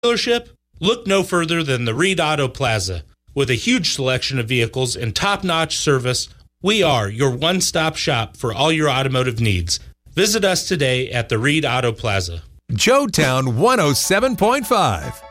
dealership? Look no further than the Reed Auto Plaza. With a huge selection of vehicles and top-notch service, we are your one-stop shop for all your automotive needs. Visit us today at the Reed Auto Plaza. Joetown 107.5.